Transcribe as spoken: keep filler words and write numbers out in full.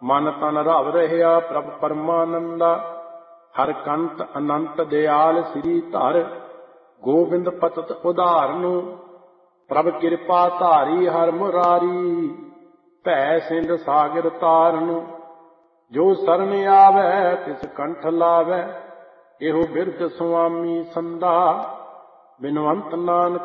ਮਨ ਤਨ ਰਵ ਰਹਿਆ ਪ੍ਰਭ ਪਰਮਾਨੰਦਾ। ਹਰ ਕੰਤ ਅਨੰਤ ਦਿਆਲ ਸ੍ਰੀ ਧਰ, ਗੋਬਿੰਦ ਪਤਤ ਉਧਾਰਨੁ। ਪ੍ਰਭ ਕਿਰਪਾ ਧਾਰੀ ਹਰ ਮੁਰਾਰੀ, ਭੈ ਸਿੰਧ ਸਾਗਰ ਤਾਰਨੁ। ਜੋ ਸਰਨ ਆਵੈ ਤਿਸ ਕੰਠ ਲਾਵੈ, ਇਹੋ ਬਿਰਧ ਸੁਆਮੀ ਸੰਦਾ। ਬਿਨਵੰਤ ਨਾਨਕ